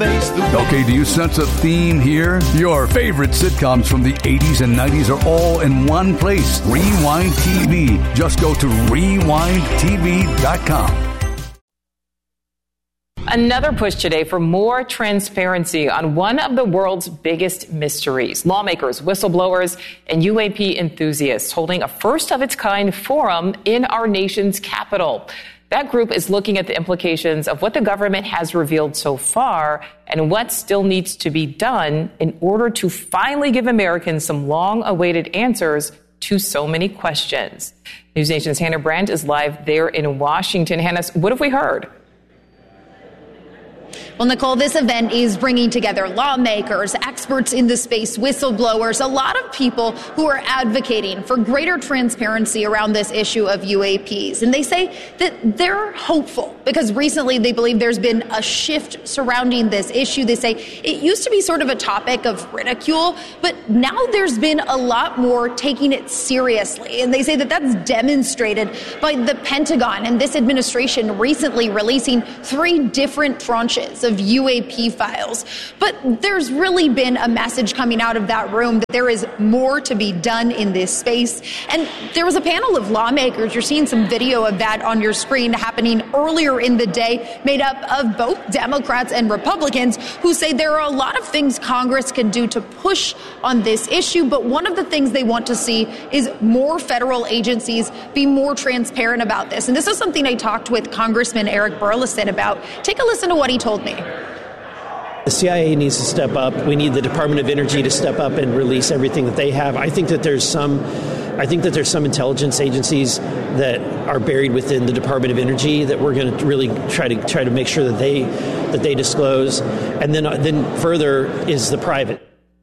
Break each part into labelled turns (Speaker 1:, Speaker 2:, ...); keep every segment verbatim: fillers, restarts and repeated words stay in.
Speaker 1: face the...
Speaker 2: Okay, do you sense a theme here? Your favorite sitcoms from the eighties and nineties are all in one place. Rewind T V. Just go to rewind t v dot com.
Speaker 3: Another push today for more transparency on one of the world's biggest mysteries. Lawmakers, whistleblowers, and U A P enthusiasts holding a first-of-its-kind forum in our nation's capital. That group is looking at the implications of what the government has revealed so far and what still needs to be done in order to finally give Americans some long-awaited answers to so many questions. News Nation's Hannah Brandt is live there in Washington. Hannah, what have we heard?
Speaker 4: Well, Nicole, this event is bringing together lawmakers, experts in the space, whistleblowers, a lot of people who are advocating for greater transparency around this issue of U A Ps. And they say that they're hopeful because recently they believe there's been a shift surrounding this issue. They say it used to be sort of a topic of ridicule, but now there's been a lot more taking it seriously. And they say that that's demonstrated by the Pentagon and this administration recently releasing three different tranches of U A P files. But there's really been a message coming out of that room that there is more to be done in this space. And there was a panel of lawmakers. You're seeing some video of that on your screen happening earlier in the day, made up of both Democrats and Republicans who say there are a lot of things Congress can do to push on this issue. But one of the things they want to see is more federal agencies be more transparent about this. And this is something I talked with Congressman Eric Burlison about. Take a listen to what he told me.
Speaker 5: The C I A needs to step up. We need the Department of Energy to step up and release everything that they have. I think that there's some, I think that there's some intelligence agencies that are buried within the Department of Energy that we're going to really try to try to make sure that they that they disclose. And then then further is the private.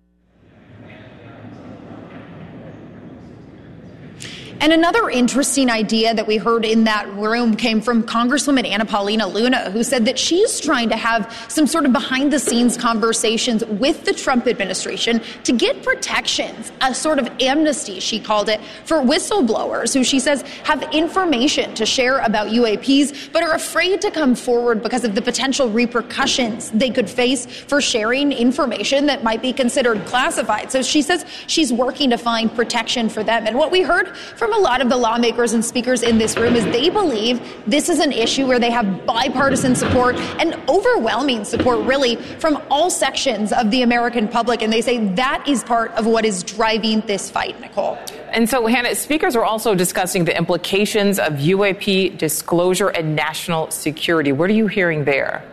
Speaker 4: And another interesting idea that we heard in that room came from Congresswoman Anna Paulina Luna, who said that she's trying to have some sort of behind-the-scenes conversations with the Trump administration to get protections, a sort of amnesty, she called it, for whistleblowers who she says have information to share about U A Ps but are afraid to come forward because of the potential repercussions they could face for sharing information that might be considered classified. So she says she's working to find protection for them. And what we heard from a lot of the lawmakers and speakers in this room is they believe this is an issue where they have bipartisan support and overwhelming support, really, from all sections of the American public. And they say that is part of what is driving this fight, Nicole.
Speaker 3: And so, Hannah, speakers are also discussing the implications of U A P disclosure and national security. What are you hearing there?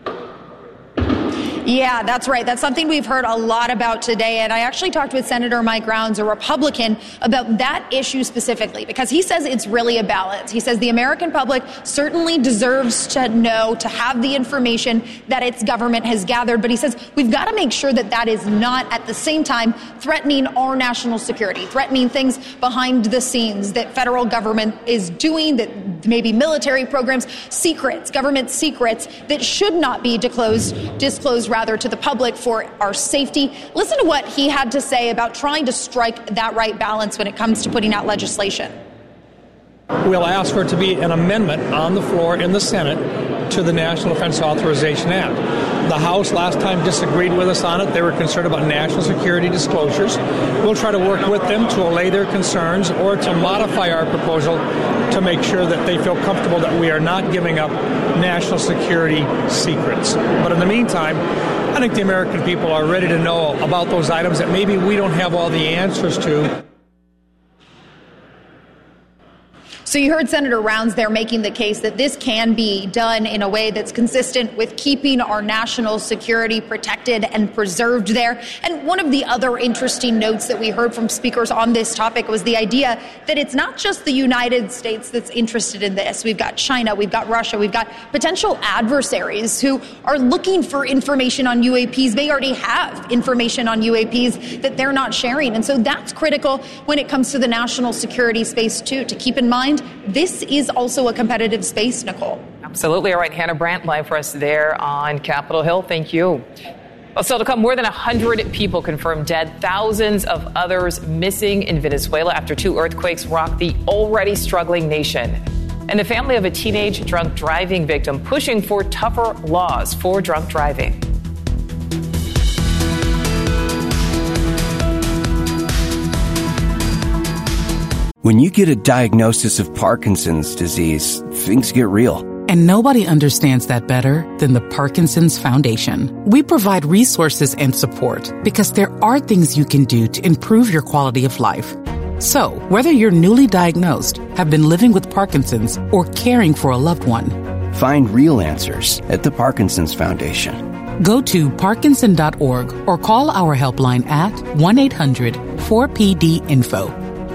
Speaker 4: Yeah, that's right. That's something we've heard a lot about today. And I actually talked with Senator Mike Rounds, a Republican, about that issue specifically, because he says it's really a balance. He says the American public certainly deserves to know, to have the information that its government has gathered. But he says we've got to make sure that that is not at the same time threatening our national security, threatening things behind the scenes that federal government is doing, that maybe military programs, secrets, government secrets that should not be disclosed, disclosed rather to the public for our safety. Listen to what he had to say about trying to strike that right balance when it comes to putting out legislation.
Speaker 6: We'll ask for it to be an amendment on the floor in the Senate to the National Defense Authorization Act. The House last time disagreed with us on it. They were concerned about national security disclosures. We'll try to work with them to allay their concerns or to modify our proposal to make sure that they feel comfortable that we are not giving up national security secrets. But in the meantime, I think the American people are ready to know about those items that maybe we don't have all the answers to.
Speaker 4: So you heard Senator Rounds there making the case that this can be done in a way that's consistent with keeping our national security protected and preserved there. And one of the other interesting notes that we heard from speakers on this topic was the idea that it's not just the United States that's interested in this. We've got China, we've got Russia, we've got potential adversaries who are looking for information on U A Ps. They already have information on U A Ps that they're not sharing. And so that's critical when it comes to the national security space, too, to keep in mind this is also a competitive space, Nicole.
Speaker 3: Absolutely. All right, Hannah Brandt, live for us there on Capitol Hill. Thank you. Well, still to come, more than one hundred people confirmed dead, thousands of others missing in Venezuela after two earthquakes rocked the already struggling nation. And the family of a teenage drunk driving victim pushing for tougher laws for drunk driving.
Speaker 1: When you get a diagnosis of Parkinson's disease, things get real.
Speaker 7: And nobody understands that better than the Parkinson's Foundation. We provide resources and support because there are things you can do to improve your quality of life. So, whether you're newly diagnosed, have been living with Parkinson's, or caring for a loved one,
Speaker 1: find real answers at the Parkinson's Foundation.
Speaker 7: Go to Parkinson dot org or call our helpline at one eight hundred four P D info.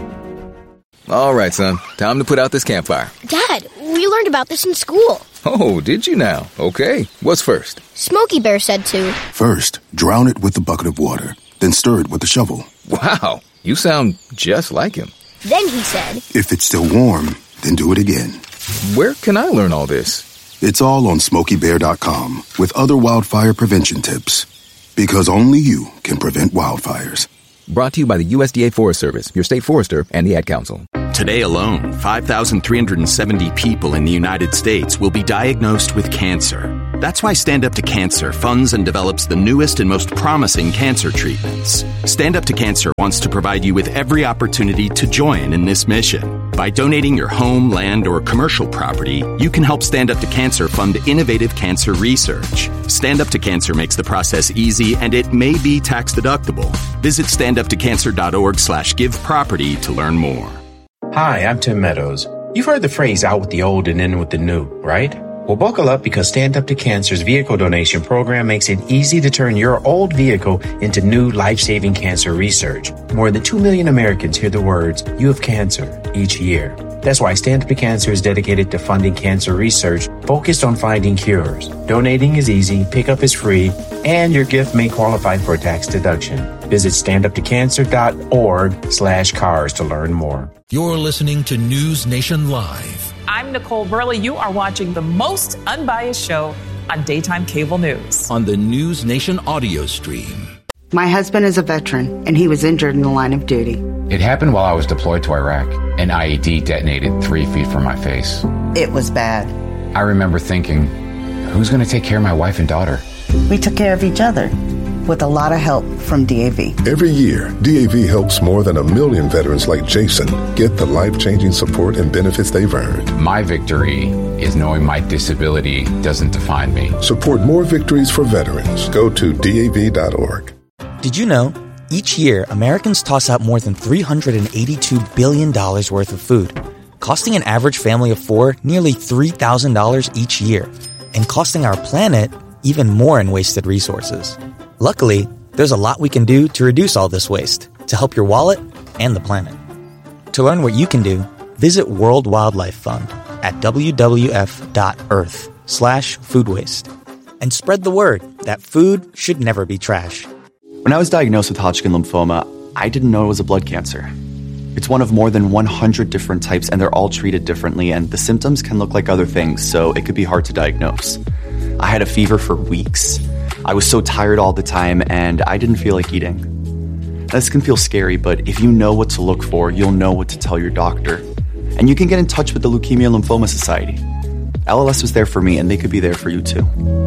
Speaker 8: All right, son. Time to put out this campfire.
Speaker 9: Dad, we learned about this in school.
Speaker 8: Oh, did you now? Okay. What's first?
Speaker 9: Smokey Bear said to.
Speaker 10: First, drown it with a bucket of water, then stir it with a shovel.
Speaker 8: Wow, you sound just like him.
Speaker 9: Then he said,
Speaker 10: if it's still warm, then do it again.
Speaker 8: Where can I learn all this?
Speaker 10: It's all on Smokey Bear dot com with other wildfire prevention tips. Because only you can prevent wildfires.
Speaker 8: Brought to you by the U S D A Forest Service, your state forester, and the Ad Council.
Speaker 11: Today alone, five thousand three hundred seventy people in the United States will be diagnosed with cancer. That's why Stand Up to Cancer funds and develops the newest and most promising cancer treatments. Stand Up to Cancer wants to provide you with every opportunity to join in this mission. By donating your home, land, or commercial property, you can help Stand Up to Cancer fund innovative cancer research. Stand Up to Cancer makes the process easy, and it may be tax deductible. Visit stand up to cancer dot org slash give property to learn more.
Speaker 12: Hi, I'm Tim Meadows. You've heard the phrase out with the old and in with the new, right? Well, buckle up because Stand Up to Cancer's vehicle donation program makes it easy to turn your old vehicle into new life-saving cancer research. More than two million Americans hear the words, "You have cancer," each year. That's why Stand Up to Cancer is dedicated to funding cancer research focused on finding cures. Donating is easy, pickup is free, and your gift may qualify for a tax deduction. Visit stand up to cancer dot org slash cars to learn more.
Speaker 13: You're listening to News Nation Live.
Speaker 3: I'm Nicole Burley. You are watching the most unbiased show on daytime cable news.
Speaker 13: On the News Nation audio stream.
Speaker 14: My husband is a veteran, and he was injured in the line of duty.
Speaker 15: It happened while I was deployed to Iraq. An I E D detonated three feet from my face.
Speaker 14: It was bad.
Speaker 15: I remember thinking, who's going to take care of my wife and daughter?
Speaker 14: We took care of each other, with a lot of help from D A V.
Speaker 16: Every year, D A V helps more than a million veterans like Jason get the life-changing support and benefits they've earned.
Speaker 15: My victory is knowing my disability doesn't define me.
Speaker 16: Support more victories for veterans. Go to D A V dot org.
Speaker 17: Did you know, each year, Americans toss out more than three hundred eighty-two billion dollars worth of food, costing an average family of four nearly three thousand dollars each year, and costing our planet even more in wasted resources. Luckily, there's a lot we can do to reduce all this waste, to help your wallet and the planet. To learn what you can do, visit World Wildlife Fund at w w f dot earth slash food waste. And spread the word that food should never be trash.
Speaker 18: When I was diagnosed with Hodgkin lymphoma, I didn't know it was a blood cancer. It's one of more than one hundred different types, and they're all treated differently, and the symptoms can look like other things, so it could be hard to diagnose. I had a fever for weeks. I was so tired all the time, and I didn't feel like eating. This can feel scary, but if you know what to look for, you'll know what to tell your doctor. And you can get in touch with the Leukemia Lymphoma Society. L L S was there for me, and they could be there for you too.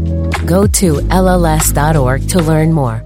Speaker 19: Go to L L S dot org to learn more.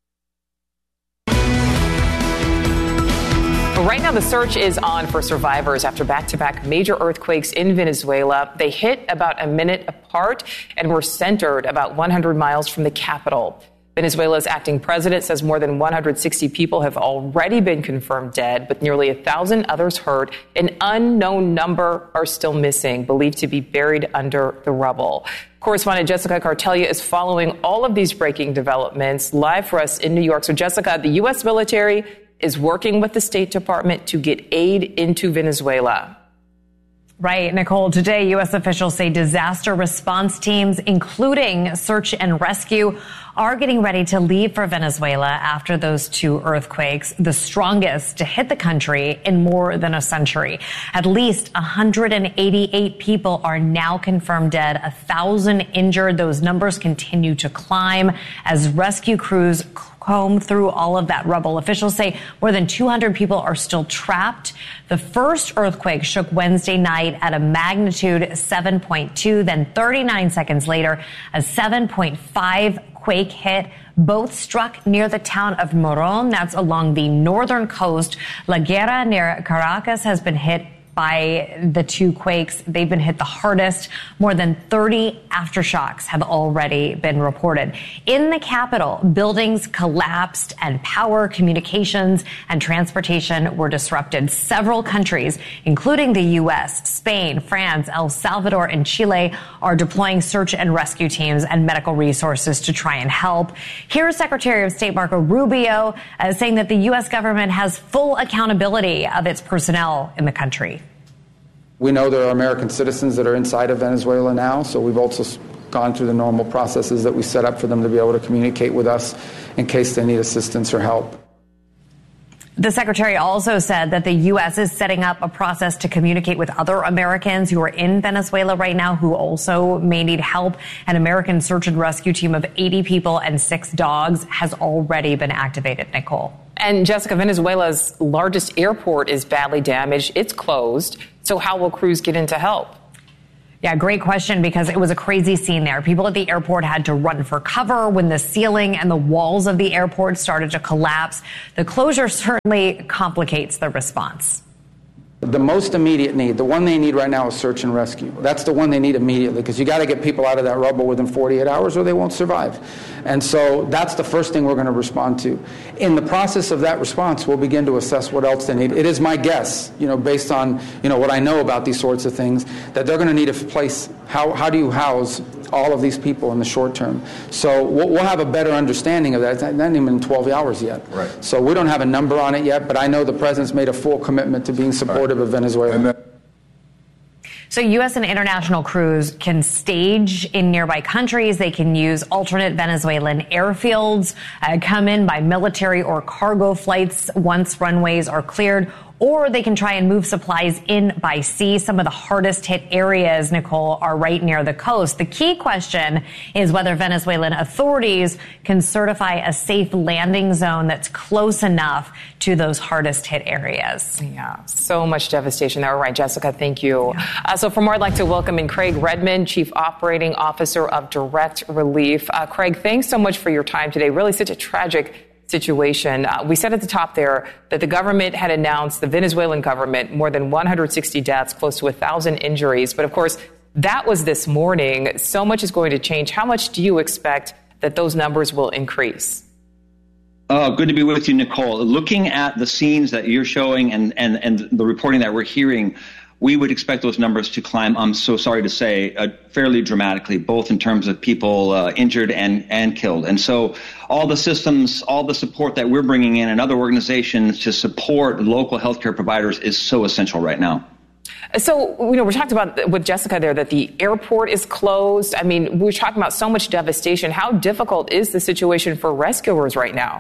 Speaker 3: Right now, the search is on for survivors after back-to-back major earthquakes in Venezuela. They hit about a minute apart and were centered about one hundred miles from the capital. Venezuela's acting president says more than one hundred sixty people have already been confirmed dead, with nearly one thousand others hurt. An unknown number are still missing, believed to be buried under the rubble. Correspondent Jessica Cartelia is following all of these breaking developments live for us in New York. So, Jessica, the U S military is working with the State Department to get aid into Venezuela.
Speaker 20: Right, Nicole. Today, U S officials say disaster response teams, including search and rescue, are getting ready to leave for Venezuela after those two earthquakes, the strongest to hit the country in more than a century. At least one hundred eighty-eight people are now confirmed dead, one thousand injured. Those numbers continue to climb as rescue crews comb through all of that rubble. Officials say more than two hundred people are still trapped. The first earthquake shook Wednesday night at a magnitude seven point two. Then thirty-nine seconds later, a seven point five quake hit. Both struck near the town of Moron. That's along the northern coast. La Guera near Caracas has been hit by the two quakes. They've been hit the hardest. More than thirty aftershocks have already been reported. In the capital, buildings collapsed and power, communications, and transportation were disrupted. Several countries, including the U S, Spain, France, El Salvador, and Chile, are deploying search and rescue teams and medical resources to try and help. Here's Secretary of State Marco Rubio uh, saying that the U S government has full accountability of its personnel in the country.
Speaker 21: We know there are American citizens that are inside of Venezuela now, so we've also gone through the normal processes that we set up for them to be able to communicate with us in case they need assistance or help.
Speaker 20: The secretary also said that the U S is setting up a process to communicate with other Americans who are in Venezuela right now who also may need help. An American search and rescue team of eighty people and six dogs has already been activated. Nicole.
Speaker 3: And Jessica, Venezuela's largest airport is badly damaged. It's closed. So how will crews get in to help?
Speaker 20: Yeah, great question, because it was a crazy scene there. People at the airport had to run for cover when the ceiling and the walls of the airport started to collapse. The closure certainly complicates the response.
Speaker 21: The most immediate need, the one they need right now is search and rescue. That's the one they need immediately, because you got to get people out of that rubble within forty-eight hours or they won't survive. And so that's the first thing we're going to respond to. In the process of that response, we'll begin to assess what else they need. It is my guess, you know, based on, you know, what I know about these sorts of things, that they're going to need a place. How, how do you house all of these people in the short term? So we'll, we'll have a better understanding of that. It's not even twelve hours yet.
Speaker 22: Right.
Speaker 21: So we don't have a number on it yet, but I know the president's made a full commitment to being supportive of Venezuela.
Speaker 20: So U S and international crews can stage in nearby countries. They can use alternate Venezuelan airfields, uh, come in by military or cargo flights once runways are cleared, or they can try and move supplies in by sea. Some of the hardest hit areas, Nicole, are right near the coast. The key question is whether Venezuelan authorities can certify a safe landing zone that's close enough to those hardest hit areas.
Speaker 3: Yeah, so much devastation there. All right, Jessica, thank you. Yeah. Uh, so for more, I'd like to welcome in Craig Redmond, Chief Operating Officer of Direct Relief. Uh, Craig, thanks so much for your time today. Really such a tragic situation. Uh, we said at the top there that the government had announced, the Venezuelan government, more than one hundred sixty deaths, close to one thousand injuries. But of course, that was this morning. So much is going to change. How much do you expect that those numbers will increase?
Speaker 23: Oh, good to be with you, Nicole. Looking at the scenes that you're showing and, and, and the reporting that we're hearing, we would expect those numbers to climb, I'm so sorry to say, uh, fairly dramatically, both in terms of people uh, injured and, and killed. And so all the systems, all the support that we're bringing in and other organizations to support local healthcare providers is so essential right now.
Speaker 3: So, you know, we're talking about with Jessica there that the airport is closed. I mean, we're talking about so much devastation. How difficult is the situation for rescuers right now?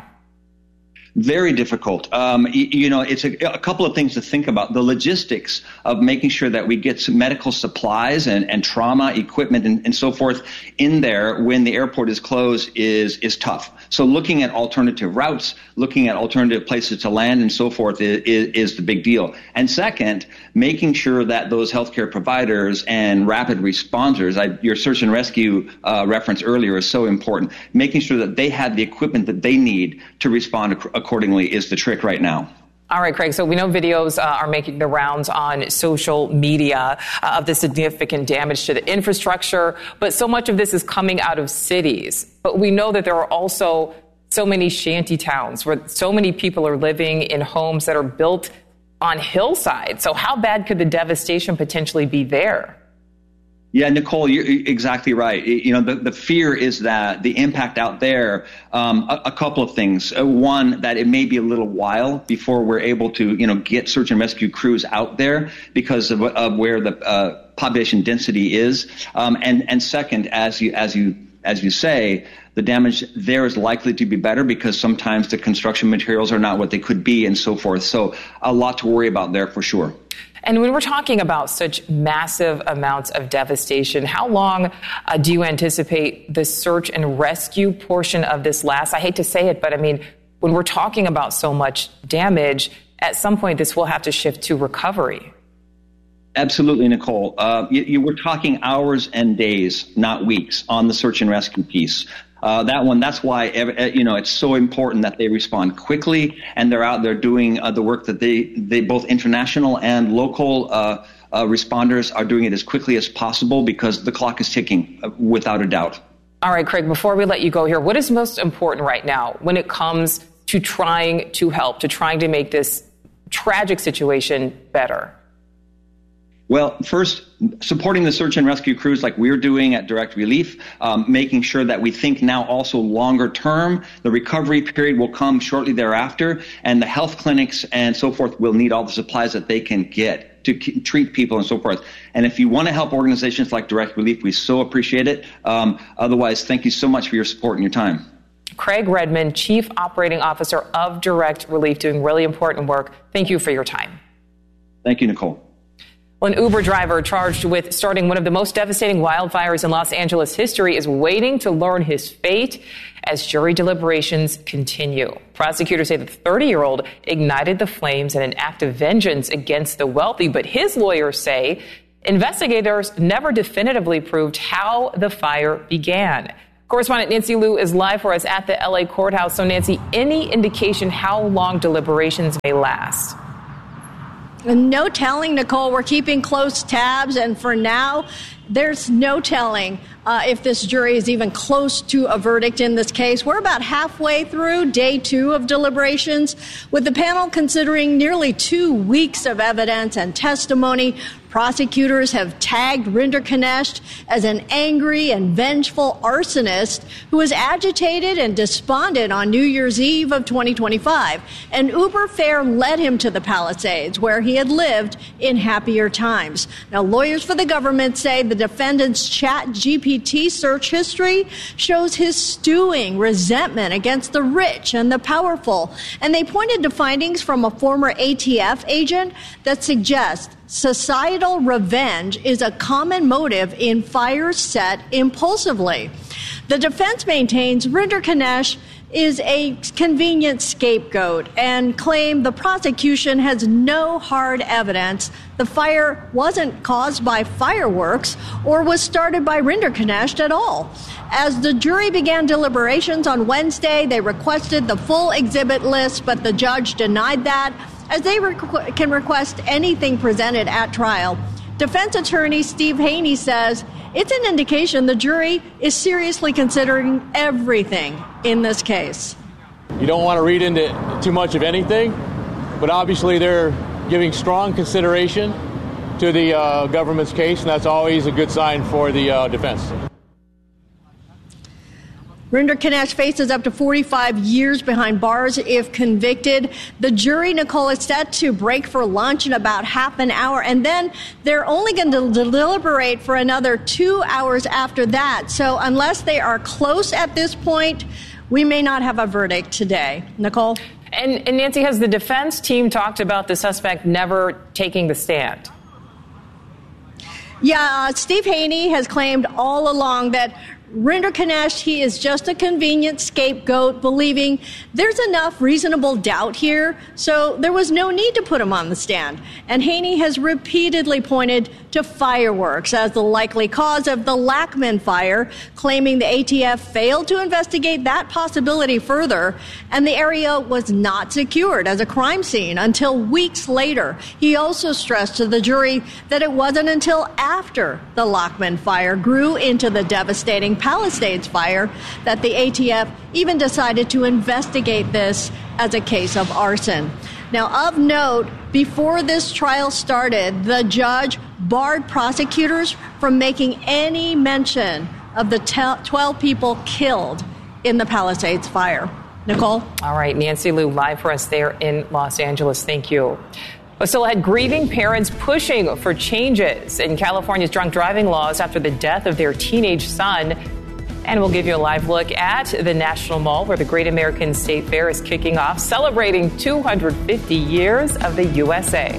Speaker 23: Very difficult. Um, you, you know, it's a, a couple of things to think about. The logistics of making sure that we get some medical supplies and, and trauma equipment and, and so forth in there when the airport is closed is is tough. So looking at alternative routes, looking at alternative places to land and so forth is, is, is the big deal. And second, making sure that those healthcare providers and rapid responders, I, your search and rescue uh, reference earlier is so important, making sure that they have the equipment that they need to respond accordingly. accordingly is the trick right now.
Speaker 3: All right, Craig. So we know videos uh, are making the rounds on social media uh, of the significant damage to the infrastructure, but so much of this is coming out of cities. But we know that there are also so many shanty towns where so many people are living in homes that are built on hillsides. So how bad could the devastation potentially be there?
Speaker 23: Yeah, Nicole, you're exactly right. You know, the, the fear is that the impact out there, um, a, a couple of things. Uh, one, that it may be a little while before we're able to, you know, get search and rescue crews out there because of, of where the uh, population density is. Um, and, and second, as you, as you, as you say, the damage there is likely to be better because sometimes the construction materials are not what they could be and so forth. So a lot to worry about there for sure.
Speaker 3: And when we're talking about such massive amounts of devastation, how long uh, do you anticipate the search and rescue portion of this lasts? I hate to say it, but I mean, when we're talking about so much damage, at some point this will have to shift to recovery.
Speaker 23: Absolutely, Nicole. Uh, you, you were talking hours and days, not weeks, on the search and rescue piece. uh, that one, that's why, you know, it's so important that they respond quickly, and they're out there doing uh, the work that they, they both international and local uh, uh, responders are doing it as quickly as possible, because the clock is ticking, uh, without a doubt.
Speaker 3: All right, Craig, before we let you go here, what is most important right now when it comes to trying to help, to trying to make this tragic situation better?
Speaker 23: Well, first, supporting the search and rescue crews like we're doing at Direct Relief, um, making sure that we think now also longer term. The recovery period will come shortly thereafter, and the health clinics and so forth will need all the supplies that they can get to k- treat people and so forth. And if you want to help organizations like Direct Relief, we so appreciate it. Um, otherwise, thank you so much for your support and your time.
Speaker 3: Craig Redmond, Chief Operating Officer of Direct Relief, doing really important work. Thank you for your time.
Speaker 23: Thank you, Nicole.
Speaker 3: Well, an Uber driver charged with starting one of the most devastating wildfires in Los Angeles history is waiting to learn his fate as jury deliberations continue. Prosecutors say the thirty-year-old ignited the flames in an act of vengeance against the wealthy, but his lawyers say investigators never definitively proved how the fire began. Correspondent Nancy Liu is live for us at the L A courthouse. So, Nancy, any indication how long deliberations may last?
Speaker 2: No telling, Nicole. We're keeping close tabs, and for now, there's no telling uh, if this jury is even close to a verdict in this case. We're about halfway through day two of deliberations, with the panel considering nearly two weeks of evidence and testimony. Prosecutors have tagged Rinderknecht as an angry and vengeful arsonist who was agitated and despondent on New Year's Eve of twenty twenty-five. An Uber fare led him to the Palisades, where he had lived in happier times. Now, lawyers for the government say the defendant's Chat G P T search history shows his stewing resentment against the rich and the powerful. And they pointed to findings from a former A T F agent that suggest societal revenge is a common motive in fires set impulsively. The defense maintains Rinderknecht is a convenient scapegoat and claim the prosecution has no hard evidence the fire wasn't caused by fireworks or was started by Rinderknecht at all. As the jury began deliberations on Wednesday, they requested the full exhibit list, but the judge denied that, as they requ- can request anything presented at trial. Defense attorney Steve Haney says it's an indication the jury is seriously considering everything in this case.
Speaker 5: You don't want to read into too much of anything, but obviously they're giving strong consideration to the uh, government's case, and that's always a good sign for the uh, defense.
Speaker 2: Rinderknecht faces up to forty-five years behind bars if convicted. The jury, Nicole, is set to break for lunch in about half an hour, and then they're only going to deliberate for another two hours after that. So unless they are close at this point, we may not have a verdict today. Nicole?
Speaker 3: And, and Nancy, has the defense team talked about the suspect never taking the stand?
Speaker 2: Yeah, uh, Steve Haney has claimed all along that Rinderknecht, he is just a convenient scapegoat, believing there's enough reasonable doubt here, so there was no need to put him on the stand. And Haney has repeatedly pointed to fireworks as the likely cause of the Lackman fire, claiming the A T F failed to investigate that possibility further, and the area was not secured as a crime scene until weeks later. He also stressed to the jury that it wasn't until after the Lackman fire grew into the devastating Palisades fire that the A T F even decided to investigate this as a case of arson. Now, of note, before this trial started, the judge barred prosecutors from making any mention of the twelve people killed in the Palisades fire. Nicole?
Speaker 3: All right, Nancy Liu, live for us there in Los Angeles. Thank you. But still had grieving parents pushing for changes in California's drunk driving laws after the death of their teenage son. And we'll give you a live look at the National Mall, where the Great American State Fair is kicking off, celebrating two hundred fifty years of the U S A.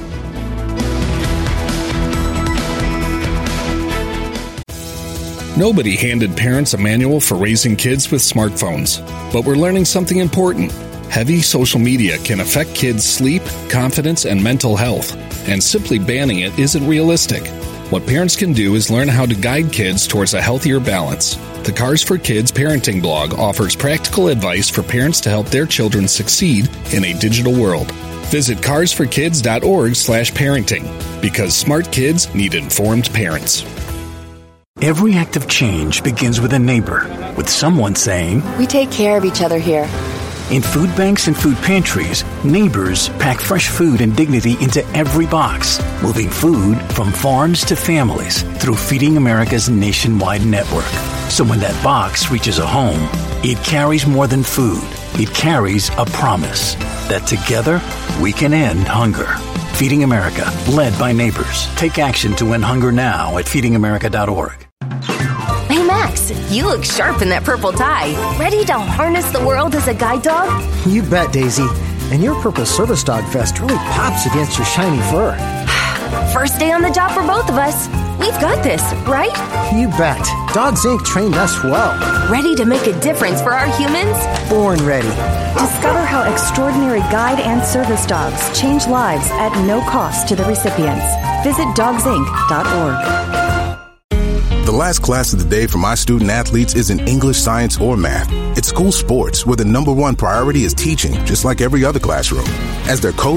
Speaker 22: Nobody handed parents a manual for raising kids with smartphones, but we're learning something important. Heavy social media can affect kids' sleep, confidence, and mental health, and simply banning it isn't realistic. What parents can do is learn how to guide kids towards a healthier balance. The Cars for Kids parenting blog offers practical advice for parents to help their children succeed in a digital world. Visit cars for kids dot org slash parenting, because smart kids need informed parents.
Speaker 1: Every act of change begins with a neighbor, with someone saying,
Speaker 4: "We take care of each other here."
Speaker 1: In food banks and food pantries, neighbors pack fresh food and dignity into every box, moving food from farms to families through Feeding America's nationwide network. So when that box reaches a home, it carries more than food. It carries a promise that together we can end hunger. Feeding America, led by neighbors. Take action to end hunger now at feeding america dot org.
Speaker 4: Hey, Max, you look sharp in that purple tie. Ready to harness the world as a guide dog?
Speaker 6: You bet, Daisy. And your purple service dog vest really pops against your shiny fur.
Speaker 4: First day on the job for both of us. We've got this, right?
Speaker 6: You bet. Dogs Incorporated trained us well.
Speaker 4: Ready to make a difference for our humans?
Speaker 6: Born ready.
Speaker 24: Discover how extraordinary guide and service dogs change lives at no cost to the recipients. Visit dogs inc dot org.
Speaker 10: The last class of the day for my student athletes isn't English, science, or math. It's school sports, where the number one priority is teaching, just like every other classroom. As their coach